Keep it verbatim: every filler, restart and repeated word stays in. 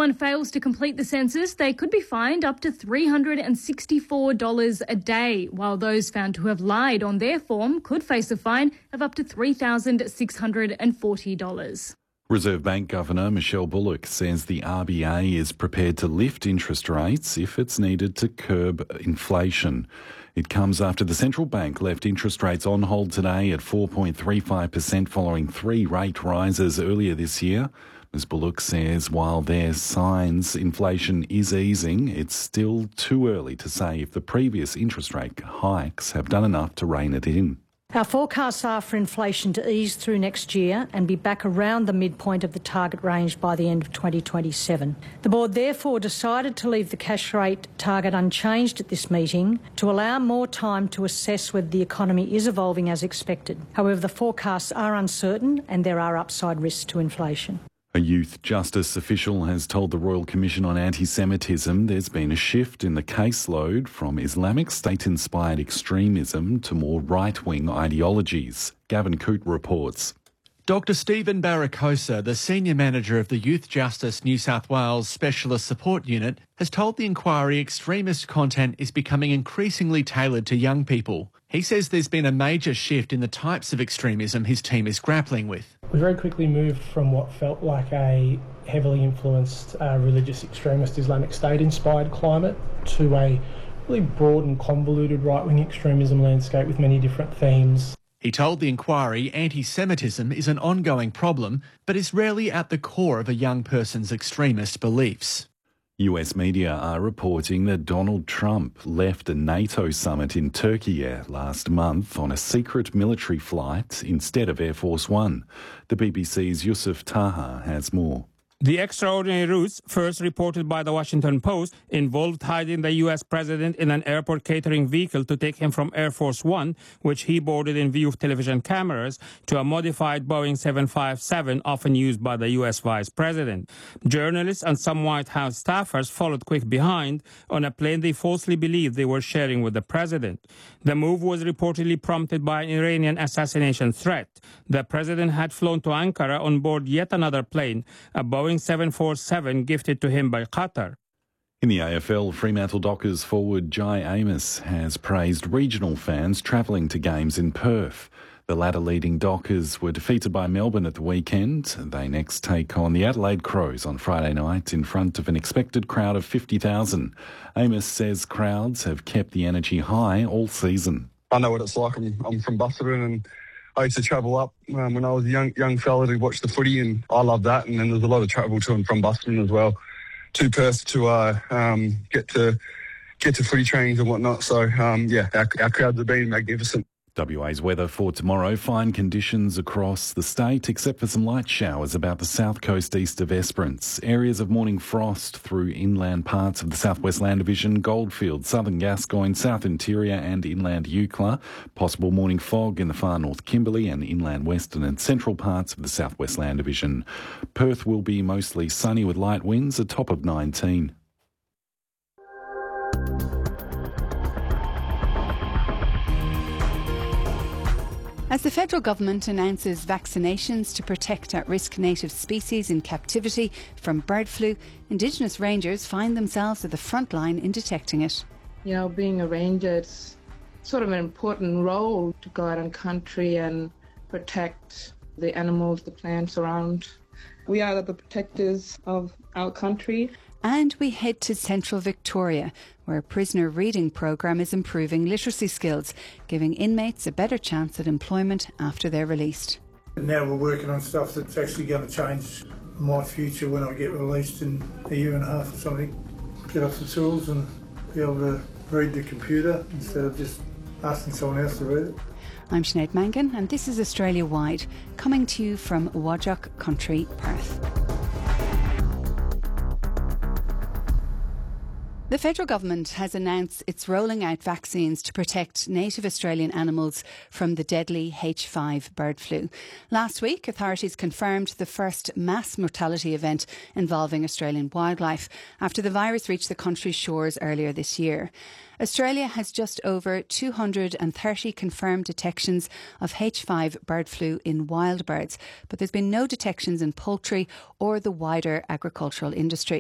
anyone fails to complete the census, they could be fined up to three hundred sixty-four dollars a day, while those found to have lied on their form could face a fine of up to three thousand six hundred forty dollars. Reserve Bank Governor Michelle Bullock says the R B A is prepared to lift interest rates if it's needed to curb inflation. It comes after the central bank left interest rates on hold today at four point three five percent following three rate rises earlier this year. Miz Bullock says while there's signs inflation is easing, it's still too early to say if the previous interest rate hikes have done enough to rein it in. Our forecasts are for inflation to ease through next year and be back around the midpoint of the target range by the end of twenty twenty-seven. The board therefore decided to leave the cash rate target unchanged at this meeting to allow more time to assess whether the economy is evolving as expected. However, the forecasts are uncertain and there are upside risks to inflation. A youth justice official has told the Royal Commission on Anti-Semitism there's been a shift in the caseload from Islamic State-inspired extremism to more right-wing ideologies. Gavin Coote reports. Doctor Stephen Barracosa, the Senior Manager of the Youth Justice New South Wales Specialist Support Unit, has told the inquiry extremist content is becoming increasingly tailored to young people. He says there's been a major shift in the types of extremism his team is grappling with. We very quickly moved from what felt like a heavily influenced uh, religious extremist Islamic State-inspired climate to a really broad and convoluted right-wing extremism landscape with many different themes. He told the inquiry anti-Semitism is an ongoing problem, but is rarely at the core of a young person's extremist beliefs. U S media are reporting that Donald Trump left a NATO summit in Turkey last month on a secret military flight instead of Air Force One. The B B C's Yusuf Taha has more. The extraordinary routes, first reported by the Washington Post, involved hiding the U S president in an airport catering vehicle to take him from Air Force One, which he boarded in view of television cameras, to a modified Boeing seven fifty-seven often used by the U S vice president. Journalists and some White House staffers followed quick behind on a plane they falsely believed they were sharing with the president. The move was reportedly prompted by an Iranian assassination threat. The president had flown to Ankara on board yet another plane, a Boeing seven forty-seven gifted to him by Qatar. In the A F L, Fremantle Dockers forward Jai Amos has praised regional fans travelling to games in Perth. The latter leading Dockers were defeated by Melbourne at the weekend. They next take on the Adelaide Crows on Friday night in front of an expected crowd of fifty thousand. Amos says crowds have kept the energy high all season. I know what it's like. I'm, I'm from Busselton and I used to travel up um, when I was a young young fella to watch the footy, and I love that. And then there's a lot of travel to and from Busselton as well, to Perth to uh, um, get to get to footy trainings and whatnot. So um, yeah, our, our crowds have been magnificent. W A's weather for tomorrow, fine conditions across the state, except for some light showers about the south coast east of Esperance. Areas of morning frost through inland parts of the Southwest Land Division, Goldfields, Southern Gascoyne, South Interior and inland Eucla. Possible morning fog in the far north Kimberley and inland western and central parts of the Southwest Land Division. Perth will be mostly sunny with light winds, a top of nineteen. As the federal government announces vaccinations to protect at-risk native species in captivity from bird flu, Indigenous rangers find themselves at the front line in detecting it. You know, being a ranger, it's sort of an important role to go out on country and protect the animals, the plants around. We are the protectors of our country. And we head to central Victoria, where a prisoner reading programme is improving literacy skills, giving inmates a better chance at employment after they're released. Now we're working on stuff that's actually going to change my future when I get released in a year and a half or something. Get off the tools and be able to read the computer instead of just asking someone else to read it. I'm Sinead Mangan, and this is Australia Wide, coming to you from Whadjuk Country, Perth. The federal government has announced it's rolling out vaccines to protect native Australian animals from the deadly H five bird flu. Last week, authorities confirmed the first mass mortality event involving Australian wildlife after the virus reached the country's shores earlier this year. Australia has just over two hundred thirty confirmed detections of H five bird flu in wild birds, but there's been no detections in poultry or the wider agricultural industry.